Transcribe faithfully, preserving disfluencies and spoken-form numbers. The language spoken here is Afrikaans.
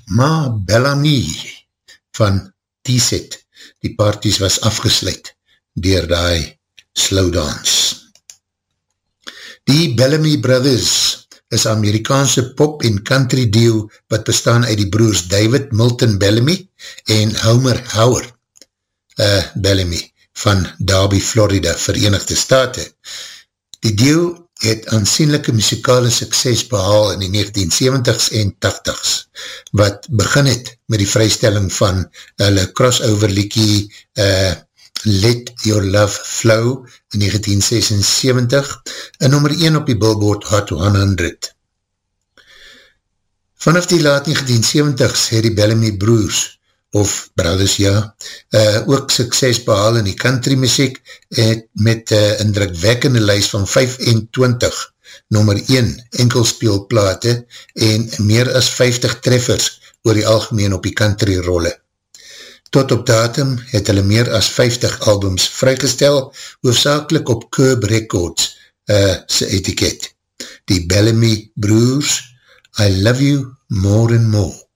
Ma Bellamy van T-Set. Die parties was afgesluit deur die slow dance. Die Bellamy Brothers is Amerikaanse pop en country duo wat bestaan uit die broers David Milton Bellamy en Homer Howard uh, Bellamy van Derby, Florida, Verenigde State. Die duo het aansienlijke muzikale sukses behaal in die negentien seventies en tachtigs, wat begin het met die vrystelling van hulle crossover liekie uh, Let Your Love Flow in negentien sesenseventig en nummer een op die Billboard Hot honderd. Vanaf die laat negentien seventies het die Bellamy Broers, of Brothers ja, uh, ook sukses behaal in die country muziek het met uh, indrukwekkende lijst van vyfentwintig nummer een enkelspeelplate en meer as vyftig treffers oor die algemeen op die country rolle. Tot op datum het hulle meer as vyftig albums vrygestel, hoofdzakelijk op Curb Records uh, sy etiket. Die Bellamy Broers, I Love You More and More.